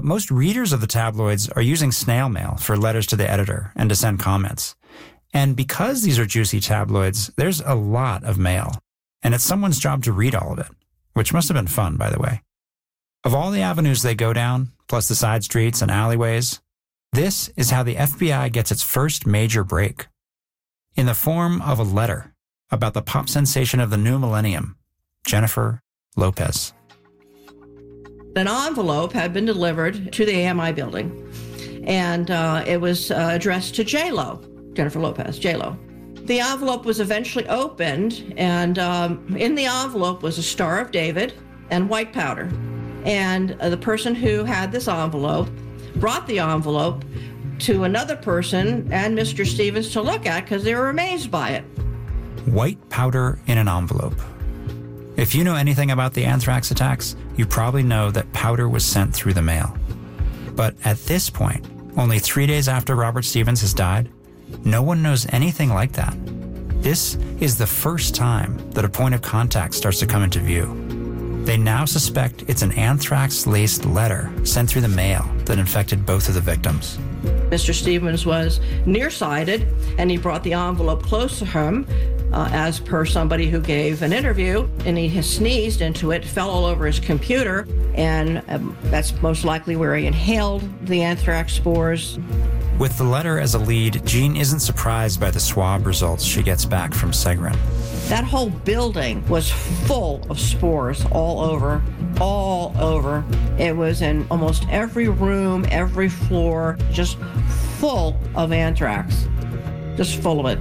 most readers of the tabloids are using snail mail for letters to the editor and to send comments. And because these are juicy tabloids, there's a lot of mail. And it's someone's job to read all of it, which must have been fun, by the way. Of all the avenues they go down, plus the side streets and alleyways, this is how the FBI gets its first major break. In the form of a letter about the pop sensation of the new millennium, Jennifer Lopez. An envelope had been delivered to the AMI building, and it was addressed to J-Lo, Jennifer Lopez, J-Lo. The envelope was eventually opened, and in the envelope was a Star of David and white powder. And the person who had this envelope brought the envelope to another person and Mr. Stevens to look at because they were amazed by it. White powder in an envelope. If you know anything about the anthrax attacks, you probably know that powder was sent through the mail. But at this point, only 3 days after Robert Stevens has died, no one knows anything like that. This is the first time that a point of contact starts to come into view. They now suspect it's an anthrax-laced letter sent through the mail that infected both of the victims. Mr. Stevens was nearsighted, and he brought the envelope close to him, as per somebody who gave an interview, and he has sneezed into it, fell all over his computer, and that's most likely where he inhaled the anthrax spores. With the letter as a lead, Jean isn't surprised by the swab results she gets back from Segrin. That whole building was full of spores all over. It was in almost every room, every floor, just full of anthrax, just full of it.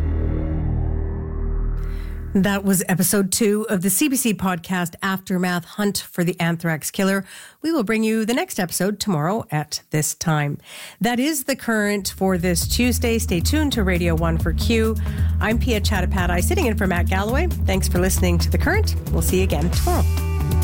That was episode 2 of the CBC podcast Aftermath Hunt for the Anthrax Killer. We will bring you the next episode tomorrow at this time. That is The Current for this Tuesday. Stay tuned to Radio 1 for Q. I'm Pia Chattopadhyay, sitting in for Matt Galloway. Thanks for listening to The Current. We'll see you again tomorrow.